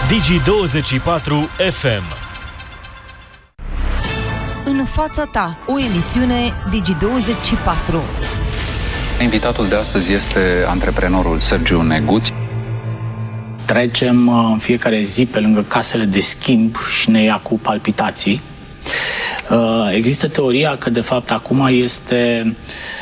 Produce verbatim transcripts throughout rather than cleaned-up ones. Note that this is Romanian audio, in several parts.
Digi douăzeci și patru F M. În fața ta, o emisiune Digi douăzeci și patru. Invitatul de astăzi este antreprenorul Sergiu Neguț. Trecem în fiecare zi pe lângă casele de schimb și ne ia cu palpitații. Există teoria că de fapt acum este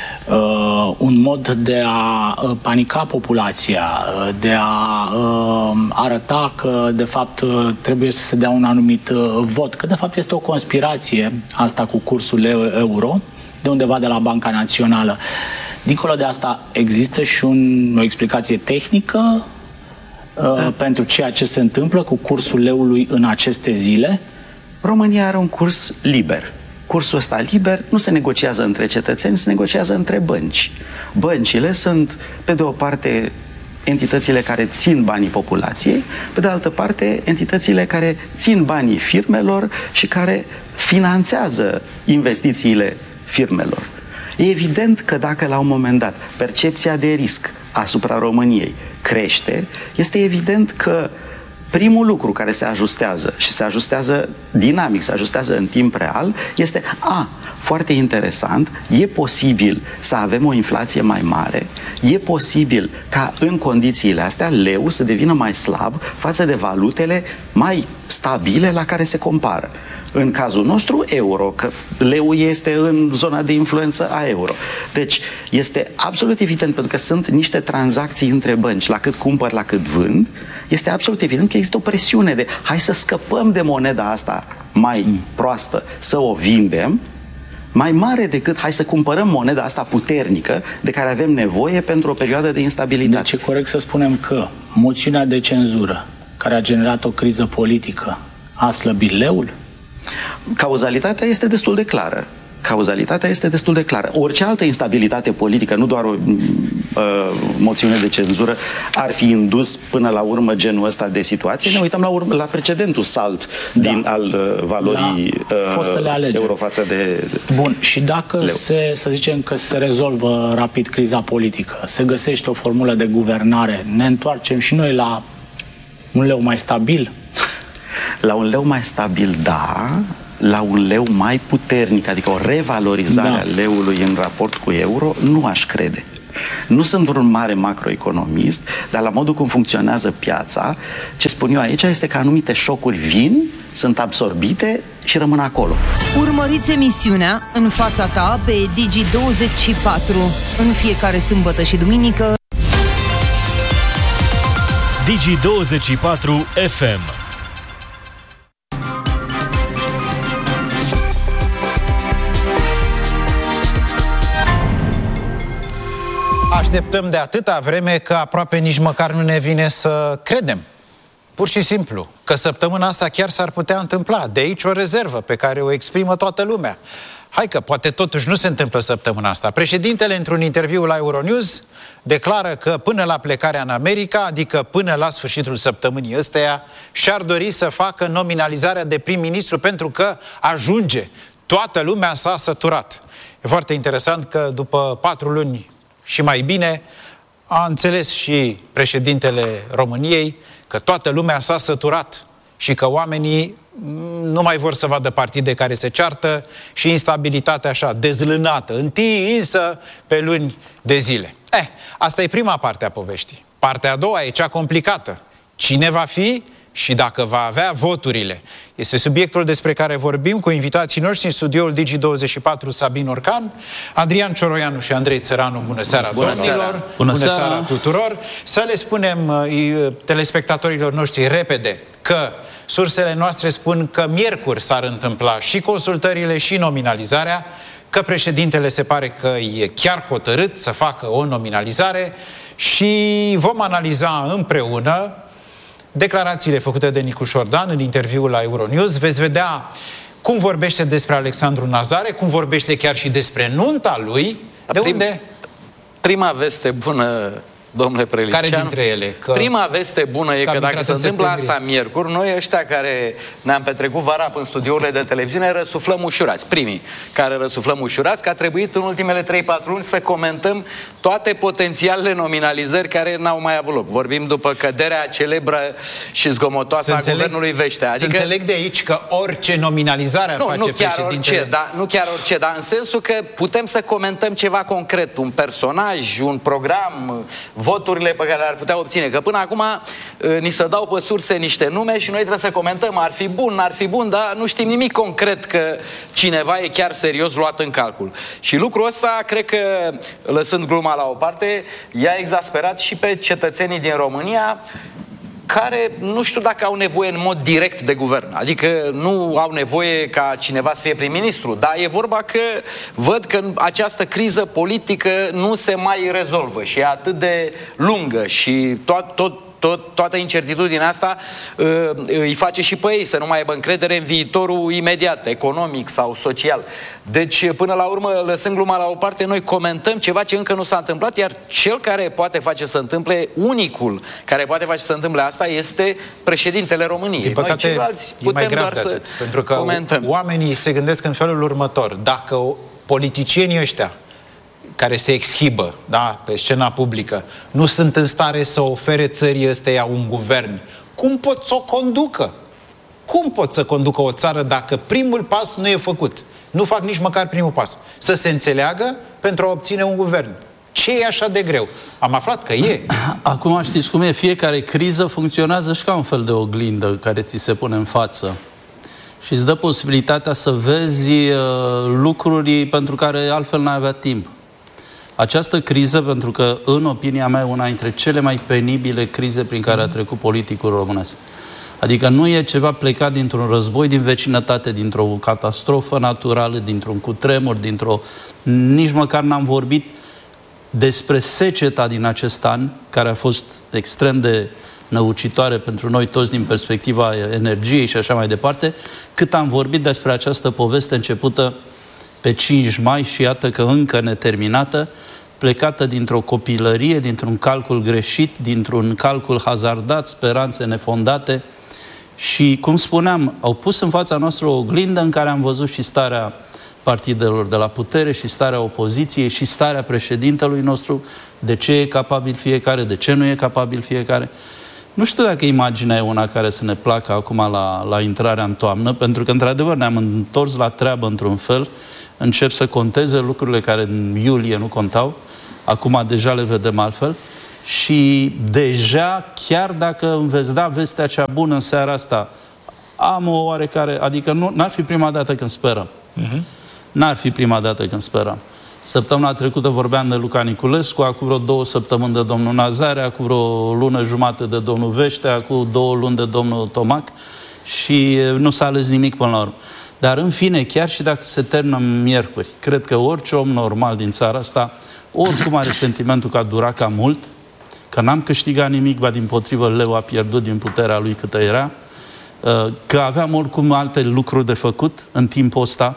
Uh, un mod de a uh, panica populația, uh, de a uh, arăta că de fapt uh, trebuie să se dea un anumit uh, vot, că de fapt este o conspirație asta cu cursul euro, de undeva de la Banca Națională. Dincolo de asta există și un, o explicație tehnică uh, da. pentru ceea ce se întâmplă cu cursul leului în aceste zile? România are un curs liber. Cursul ăsta liber nu se negociază între cetățeni, se negociază între bănci. Băncile sunt, pe de o parte, entitățile care țin banii populației, pe de altă parte, entitățile care țin banii firmelor și care finanțează investițiile firmelor. E evident că dacă la un moment dat percepția de risc asupra României crește, este evident că primul lucru care se ajustează și se ajustează dinamic, se ajustează în timp real, este a, foarte interesant, e posibil să avem o inflație mai mare, e posibil ca în condițiile astea leu să devină mai slab față de valutele mai stabile la care se compară. În cazul nostru, euro, că leu este în zona de influență a euro. Deci, este absolut evident, pentru că sunt niște tranzacții între bănci, la cât cumpăr, la cât vând, este absolut evident că există o presiune de hai să scăpăm de moneda asta mai mm. proastă, să o vindem, mai mare decât hai să cumpărăm moneda asta puternică de care avem nevoie pentru o perioadă de instabilitate. Deci e corect să spunem că moțiunea de cenzură, care a generat o criză politică, a slăbit leul? Cauzalitatea este destul de clară. Cauzalitatea este destul de clară. Orice altă instabilitate politică, nu doar o uh, moțiune de cenzură, ar fi indus până la urmă genul ăsta de situație. Ne uităm la, urmă, la precedentul salt da. din al uh, valorii uh, euro față de Bun, și dacă leu. se, să zicem că se rezolvă rapid criza politică, se găsește o formulă de guvernare, ne întoarcem și noi la un leu mai stabil? La un leu mai stabil, da, la un leu mai puternic, adică o revalorizare da. a leului în raport cu euro, nu aș crede. Nu sunt vreun mare macroeconomist, dar la modul cum funcționează piața, ce spun eu aici este că anumite șocuri vin, sunt absorbite și rămân acolo. Urmăriți emisiunea În fața ta pe Digi douăzeci și patru în fiecare sâmbătă și duminică. Digi douăzeci și patru F M. Așteptăm de atâta vreme că aproape nici măcar nu ne vine să credem. Pur și simplu, că săptămâna asta chiar s-ar putea întâmpla. De aici o rezervă pe care o exprimă toată lumea. Hai că poate totuși nu se întâmplă săptămâna asta. Președintele, într-un interviu la Euronews, declară că până la plecarea în America, adică până la sfârșitul săptămânii ăsteia, și-ar dori să facă nominalizarea de prim-ministru pentru că ajunge. Toată lumea s-a săturat. E foarte interesant că după patru luni și mai bine, a înțeles și președintele României că toată lumea s-a săturat și că oamenii nu mai vor să vadă partide care se ceartă și instabilitatea așa dezlânată, întinsă pe luni de zile. Eh, asta e prima parte a poveștii. Partea a doua e cea complicată. Cine va fi și dacă va avea voturile? Este subiectul despre care vorbim cu invitații noștri în studioul Digi douăzeci și patru, Sabin Orcan, Adrian Cioroianu și Andrei Țăranu. Bună seara, bună domnilor! Seara. Bună, bună seara. seara tuturor! Să le spunem uh, telespectatorilor noștri repede că sursele noastre spun că miercuri s-ar întâmpla și consultările și nominalizarea, că președintele se pare că e chiar hotărât să facă o nominalizare și vom analiza împreună declarațiile făcute de Nicu Șordan în interviul la Euronews. Veți vedea cum vorbește despre Alexandru Nazare, cum vorbește chiar și despre nunta lui. De Prim, unde? Prima veste bună domnule Preliceanu. Care dintre ele? Că prima veste bună e că, că dacă se întâmplă septembrie. asta miercuri, noi ăștia care ne-am petrecut vara în studiourile de televiziune răsuflăm ușurați. Primii care răsuflăm ușurați, că a trebuit în ultimele trei patru luni să comentăm toate potențialele nominalizări care n-au mai avut loc. Vorbim după căderea celebră și zgomotoasă a guvernului Veștea. Adică... Să înțeleg de aici că orice nominalizare ar nu, face nu chiar președintele... orice, da, nu chiar orice, dar în sensul că putem să comentăm ceva concret, un personaj, un program, voturile pe care le-ar putea obține. Că până acum ni se dau pe surse niște nume și noi trebuie să comentăm, ar fi bun, ar fi bun, dar nu știm nimic concret că cineva e chiar serios luat în calcul. Și lucrul ăsta, cred că, lăsând gluma la o parte, i-a exasperat și pe cetățenii din România, care nu știu dacă au nevoie în mod direct de guvern. Adică nu au nevoie ca cineva să fie prim-ministru, dar e vorba că văd că această criză politică nu se mai rezolvă și e atât de lungă și tot, tot Tot, toată incertitudinea asta uh, îi face și pe ei să nu mai aibă încredere în viitorul imediat, economic sau social. Deci, până la urmă, lăsând gluma la o parte, noi comentăm ceva ce încă nu s-a întâmplat, iar cel care poate face să întâmple, unicul care poate face să întâmple asta, este președintele României. Din păcate, noi ceilalți e mai putem grav doar de atât, să pentru că comentăm. Oamenii se gândesc în felul următor: dacă politicienii ăștia care se exhibă, da, pe scena publică, nu sunt în stare să ofere țării ăsteia un guvern, cum pot să o conducă? Cum pot să conducă o țară dacă primul pas nu e făcut? Nu fac nici măcar primul pas. Să se înțeleagă pentru a obține un guvern. Ce e așa de greu? Am aflat că e. Acum știți cum e? Fiecare criză funcționează și ca un fel de oglindă care ți se pune în față. Și îți dă posibilitatea să vezi uh, lucruri pentru care altfel n-ai avea timp. Această criză, pentru că, în opinia mea, una dintre cele mai penibile crize prin care a trecut politicul românesc. Adică nu e ceva plecat dintr-un război din vecinătate, dintr-o catastrofă naturală, dintr-un cutremur, dintr-o... Nici măcar n-am vorbit despre seceta din acest an, care a fost extrem de năucitoare pentru noi toți din perspectiva energiei și așa mai departe, cât am vorbit despre această poveste începută pe cinci mai și iată că încă neterminată, plecată dintr-o copilărie, dintr-un calcul greșit, dintr-un calcul hazardat, speranțe nefondate și, cum spuneam, au pus în fața noastră o oglindă în care am văzut și starea partidelor de la putere și starea opoziției și starea președintelui nostru, de ce e capabil fiecare, de ce nu e capabil fiecare. Nu știu dacă imaginea e una care să ne placă acum la, la intrarea în toamnă, pentru că, într-adevăr, ne-am întors la treabă într-un fel, încep să conteze lucrurile care în iulie nu contau, acum deja le vedem altfel și deja, chiar dacă îmi veți da vestea cea bună în seara asta, am o oarecare, adică nu, n-ar fi prima dată când sperăm. Uh-huh. N-ar fi prima dată când sperăm. Săptămâna trecută vorbeam de Luca Niculescu, acum vreo două săptămâni de domnul Nazare, acum vreo lună jumate de domnul Veștea, acum două luni de domnul Tomac și nu s-a ales nimic până la urmă. Dar în fine, chiar și dacă se termină miercuri, cred că orice om normal din țara asta, oricum are sentimentul că a durat cam mult, că n-am câștigat nimic, ba dimpotrivă leu a pierdut din puterea lui câtă era, că aveam oricum alte lucruri de făcut în timpul ăsta,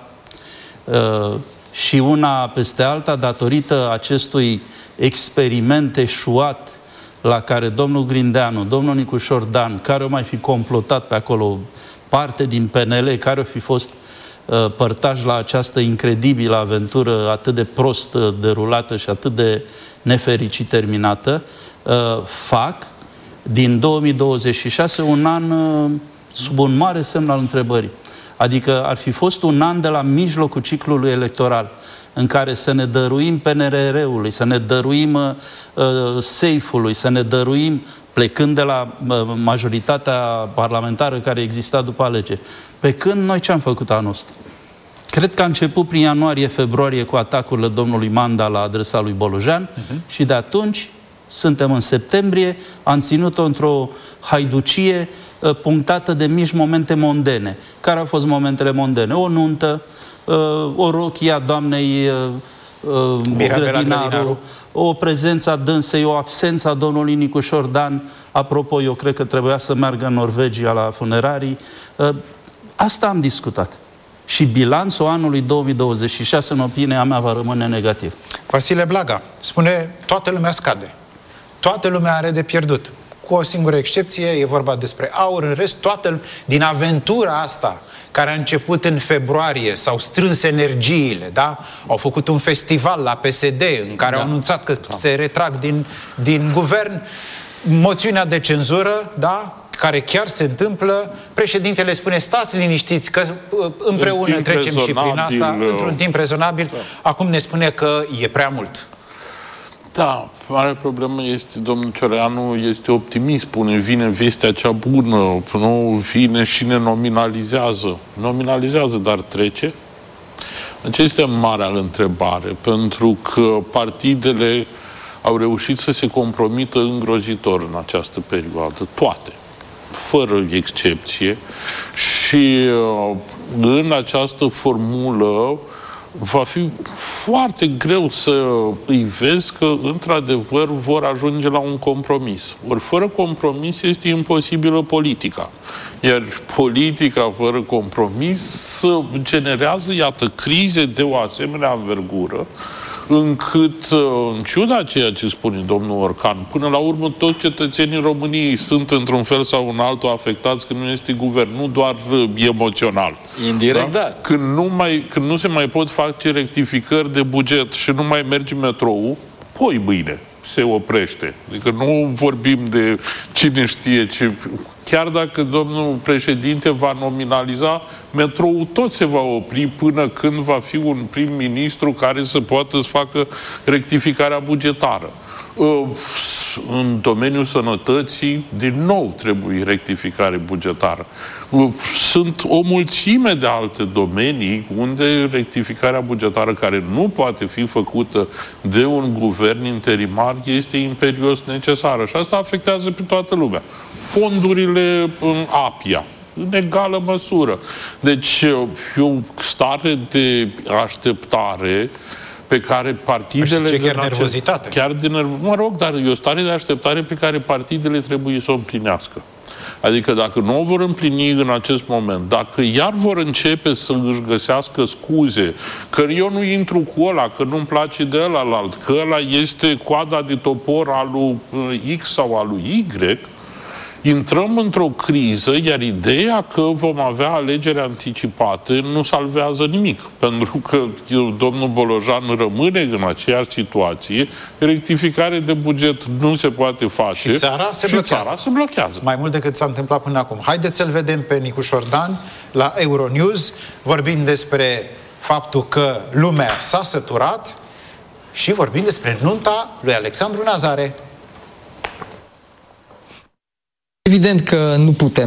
și una peste alta, datorită acestui experiment eșuat la care domnul Grindeanu, domnul Nicușor Dan, care o mai fi complotat pe acolo, parte din P N L, care o fi fost uh, părtaș la această incredibilă aventură atât de prost uh, derulată și atât de nefericit terminată, uh, fac din două mii douăzeci și șase un an uh, sub un mare semn al întrebării. Adică ar fi fost un an de la mijlocul ciclului electoral în care să ne dăruim P N R R-ului, să ne dăruim uh, safe-ului, să ne dăruim, plecând de la uh, majoritatea parlamentară care exista după alegeri. Pe când noi ce am făcut anul ăsta? Cred că a început prin ianuarie-februarie cu atacurile domnului Manda la adresa lui Bolojan uh-huh. și de atunci suntem în septembrie, am ținut-o într-o haiducie uh, punctată de mici momente mondene. Care au fost momentele mondene? O nuntă, uh, o rochie a doamnei uh, uh, Grădinaru, o prezență a dânsei, o absență a domnului Nicușor Dan. Apropo, eu cred că trebuia să meargă în Norvegia la funerarii. Uh, asta am discutat. Și bilanțul anului două mii douăzeci și șase, în opinia mea, va rămâne negativ. Vasile Blaga spune, toată lumea scade. toată lumea are de pierdut. Cu o singură excepție, e vorba despre aur, în rest, toată, din aventura asta, care a început în februarie, s-au strâns energiile, da? Au făcut un festival la P S D, în care da. au anunțat că da. se retrag din, din guvern, moțiunea de cenzură, da? Care chiar se întâmplă, președintele spune, stați liniștiți, că împreună trecem și prin asta, într-un timp rezonabil, da. acum ne spune că e prea mult. Da, mare problemă este, domnul Cioreanu este optimist, spune, vine vestea cea bună, nu vine și ne nominalizează. Nominalizează, dar trece? Acesta este marea întrebare, pentru că partidele au reușit să se compromită îngrozitor în această perioadă, toate, fără excepție, și în această formulă va fi foarte greu să îi vezi că, într-adevăr, vor ajunge la un compromis. Ori fără compromis este imposibilă politica. Iar politica fără compromis generează, iată, crize de o asemenea învergură, încât, în ciuda ceea ce spune domnul Orcan, până la urmă toți cetățenii României sunt într-un fel sau în altul afectați când nu este guvern, nu doar emoțional. Indirect, da. da. Când, nu mai, când nu se mai pot face rectificări de buget și nu mai merge metroul, poi mâine se oprește. Adică nu vorbim de cine știe ce. Chiar dacă domnul președinte va nominaliza, metroul tot se va opri până când va fi un prim-ministru care să poată să facă rectificarea bugetară. În domeniul sănătății, din nou trebuie rectificare bugetară. Sunt o mulțime de alte domenii unde rectificarea bugetară, care nu poate fi făcută de un guvern interimar, este imperios necesară. Și asta afectează pe toată lumea. Fondurile în APIA, în egală măsură. Deci, e o stare de așteptare pe care partidele... Și chiar nervozitate. Chiar de nerv... Mă rog, dar e o stare de așteptare pe care partidele trebuie să o împlinească. Adică dacă nu o vor împlini în acest moment, dacă iar vor începe să își găsească scuze, că eu nu intru cu ăla, că nu-mi place de ălalalt, că ăla este coada de topor al lui X sau al lui Y, intrăm într-o criză, iar ideea că vom avea alegeri anticipate nu salvează nimic. Pentru că domnul Bolojan rămâne în aceeași situație, rectificare de buget nu se poate face și țara se, și blochează. țara se blochează. Mai mult decât s-a întâmplat până acum. Haideți să-l vedem pe Nicu Șordan la Euronews. Vorbim despre faptul că lumea s-a săturat și vorbim despre nunta lui Alexandru Nazare. Evident că nu putem